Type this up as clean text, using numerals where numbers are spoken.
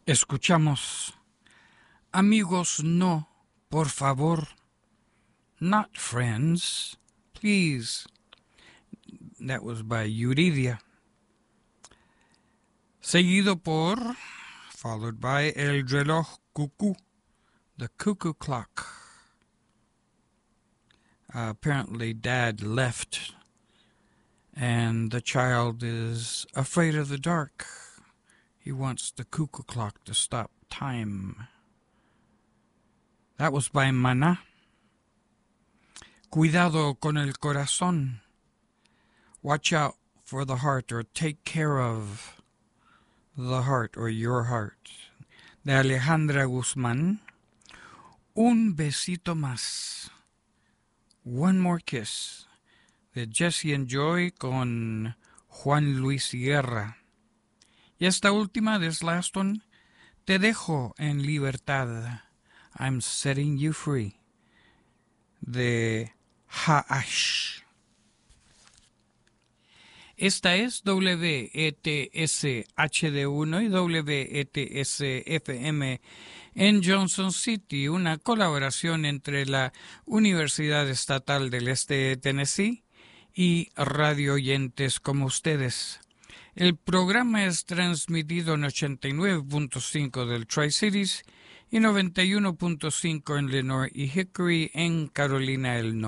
Escuchamos Amigos no, por favor. Not friends, please. That was by Yuridia. Seguido por, followed by El reloj cucú, the cuckoo clock. Apparently Dad left and the child is afraid of the dark. He wants the cuckoo clock to stop time. That was by Maná. Cuidado con el corazón. Watch out for the heart, or take care of the heart or your heart. De Alejandra Guzmán. Un besito más. One more kiss. De Jesse and Joy con Juan Luis Guerra. Y esta última, this last one, Te dejo en libertad. I'm setting you free. De Haash. Esta es WETS HD1 y WETS FM en Johnson City, una colaboración entre la Universidad Estatal del Este de Tennessee y radio oyentes como ustedes. El programa es transmitido en 89.5 del Tri-Cities y 91.5 en Lenoir y Hickory en Carolina del Norte.